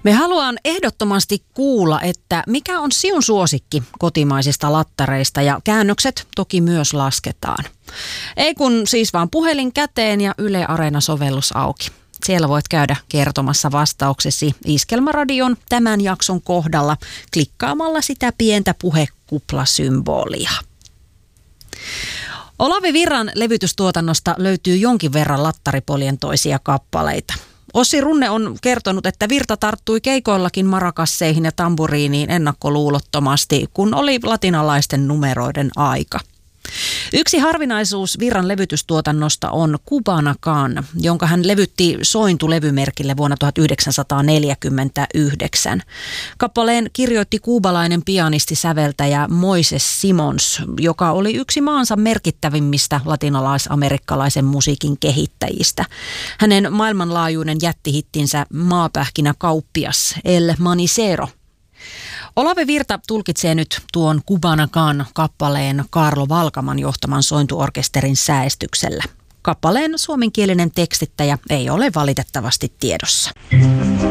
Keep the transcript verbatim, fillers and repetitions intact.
Me haluan ehdottomasti kuulla, että mikä on sinun suosikki kotimaisista lattareista ja käännökset toki myös lasketaan. Ei kun siis vaan puhelin käteen ja Yle Areena-sovellus auki. Siellä voit käydä kertomassa vastauksesi Iskelmäradion tämän jakson kohdalla klikkaamalla sitä pientä puhekuplasymbolia. Olavi Virran levytystuotannosta löytyy jonkin verran lattaripolientoisia kappaleita. Ossi Runne on kertonut, että Virta tarttui keikoillakin marakasseihin ja tamburiiniin ennakkoluulottomasti, kun oli latinalaisten numeroiden aika. Yksi harvinaisuus Virran levytystuotannosta on Cubana Can, jonka hän levytti Sointu-levymerkille vuonna tuhatyhdeksänsataaneljäkymmentäyhdeksän. Kappaleen kirjoitti kuubalainen pianisti-säveltäjä Moises Simons, joka oli yksi maansa merkittävimmistä latinalais-amerikkalaisen musiikin kehittäjistä. Hänen maailmanlaajuinen jättihittinsä Maapähkinä kauppias El Manicero. Olavi Virta tulkitsee nyt tuon Cubana Can kappaleen Kaarlo Valkaman johtaman sointuorkesterin säestyksellä. Kappaleen suomenkielinen tekstittäjä ei ole valitettavasti tiedossa.